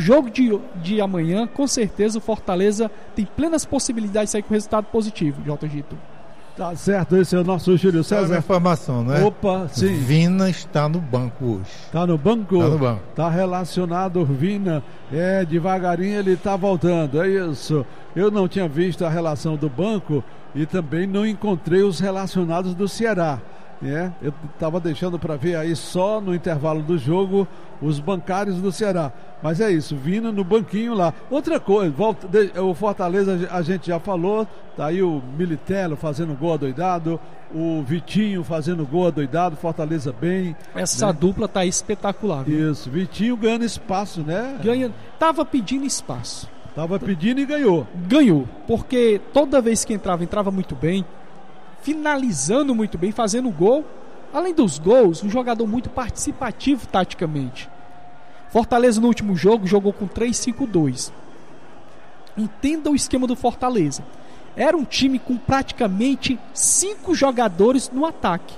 jogo de amanhã, com certeza o Fortaleza tem plenas possibilidades de sair com resultado positivo, J. Gito. Tá certo, esse é o nosso Júlio César. É informação, não é? Opa, sim. Vina está no banco hoje. Tá no banco? Tá no banco. Tá relacionado, Vina. Devagarinho ele tá voltando, é isso. Eu não tinha visto a relação do banco e também não encontrei os relacionados do Ceará. Eu estava deixando para ver aí só no intervalo do jogo os bancários do Ceará. Mas é isso, Vina no banquinho lá. Outra coisa, o Fortaleza a gente já falou, tá aí o Militello fazendo gol adoidado, o Vitinho fazendo gol adoidado, Fortaleza bem. Essa dupla tá espetacular. Viu? Isso, Vitinho ganhando espaço, né? Tava pedindo espaço. Tava pedindo e ganhou. Ganhou, porque toda vez que entrava muito bem, finalizando muito bem, fazendo gol. Além dos gols, um jogador muito participativo taticamente. Fortaleza no último jogo jogou com 3-5-2. Entenda o esquema do Fortaleza. Era um time com praticamente 5 jogadores no ataque.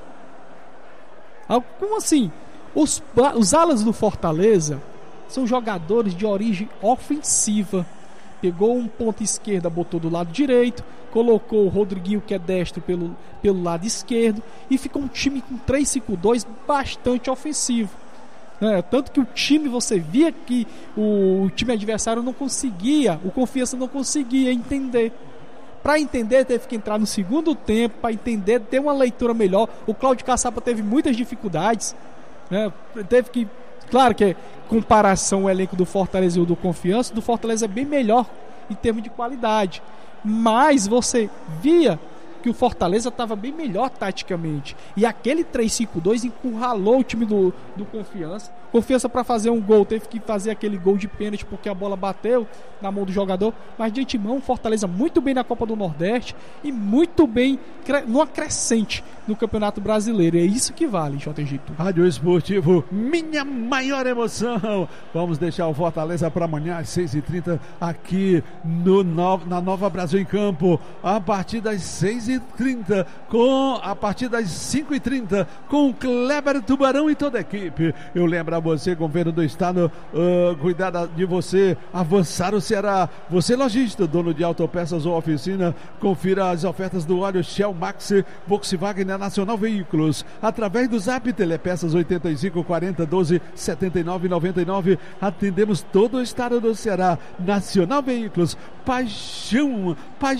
Como assim? Os alas do Fortaleza são jogadores de origem ofensiva. Pegou um ponta esquerda, botou do lado direito, colocou o Rodriguinho, que é destro, pelo lado esquerdo, e ficou um time com 3-5-2 bastante ofensivo. Tanto que o time, você via que o time adversário não conseguia, o Confiança não conseguia entender. Para entender, teve que entrar no segundo tempo, para entender, ter uma leitura melhor. O Cláudio Caçapa teve muitas dificuldades, teve que... Claro que comparação o elenco do Fortaleza e o do Confiança, do Fortaleza é bem melhor em termos de qualidade. Mas você via que o Fortaleza estava bem melhor taticamente. E aquele 3-5-2 encurralou o time do Confiança. Confiança, para fazer um gol, teve que fazer aquele gol de pênalti porque a bola bateu na mão do jogador. Mas de antemão, Fortaleza muito bem na Copa do Nordeste e muito bem no acrescente no Campeonato Brasileiro. É isso que vale, J. Egito. Rádio Esportivo, minha maior emoção. Vamos deixar o Fortaleza para amanhã às 6h30 aqui na Nova Brasil em Campo. A partir das 6h30, a partir das 5h30, com o Kleber Tubarão e toda a equipe. Eu lembro a você, governo do estado, cuidar de você, avançar o Ceará. Você, lojista, dono de autopeças ou oficina, confira as ofertas do óleo Shell Max Volkswagen na Nacional Veículos, através do Zap Telepeças 85 40 12 79 99. Atendemos todo o estado do Ceará. Nacional Veículos, paixão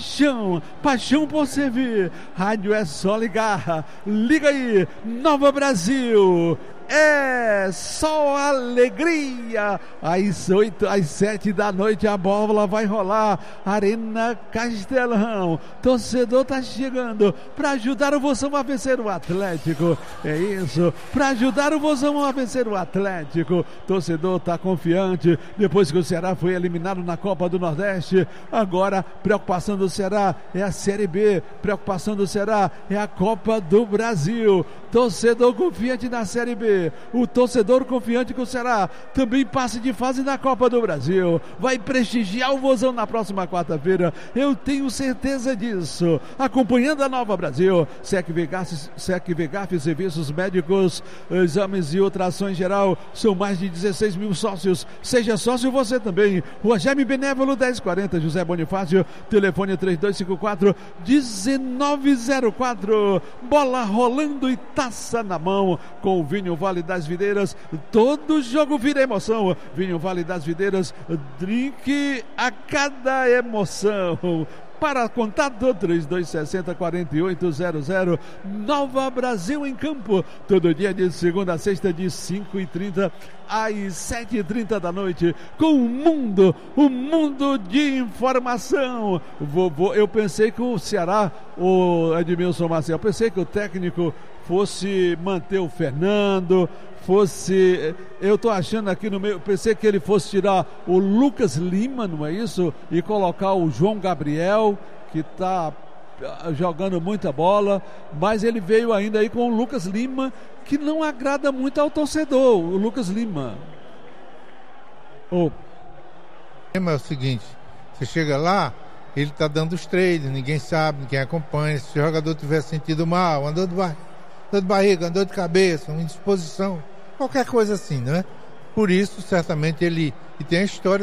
por servir. Rádio é só ligar. Liga aí, Nova Brasil. É só alegria. Às 7 da noite a bola vai rolar. Arena Castelão. Torcedor tá chegando para ajudar o Vozão a vencer o Atlético. É isso, para ajudar o Vozão a vencer o Atlético. Torcedor tá confiante depois que o Ceará foi eliminado na Copa do Nordeste. Agora, preocupação do Ceará é a Série B. Preocupação do Ceará é a Copa do Brasil. Torcedor confiante na Série B. O torcedor confiante que o Ceará também passe de fase na Copa do Brasil. Vai prestigiar o Vozão na próxima quarta-feira. Eu tenho certeza disso. Acompanhando a Nova Brasil, SEC Vegaf, serviços médicos, exames e ultrassom em geral. São mais de 16 mil sócios. Seja sócio você também. Rua Jaime Benévolo 1040, José Bonifácio. Telefone 3254-1904. Bola rolando e taça na mão com o Vinho Vale das Videiras. Todo jogo vira emoção. Vinho Vale das Videiras, drink a cada emoção. Para contato 3260-4800. Nova Brasil em Campo, todo dia de segunda a sexta, de 5h30 às 7h30 da noite, com um mundo de informação. Eu pensei que o Ceará, o Edmilson Marcel, pensei que o técnico fosse manter o Fernando, eu tô achando aqui no meio, pensei que ele fosse tirar o Lucas Lima, não é isso? E colocar o João Gabriel, que tá jogando muita bola, mas ele veio ainda aí com o Lucas Lima, que não agrada muito ao torcedor, o Lucas Lima. O tema é o seguinte, você chega lá, ele tá dando os treinos, ninguém sabe, ninguém acompanha. Se o jogador tiver sentido mal, andou de barriga, andou de cabeça, uma indisposição, qualquer coisa assim, né? Por isso, certamente, ele tem a história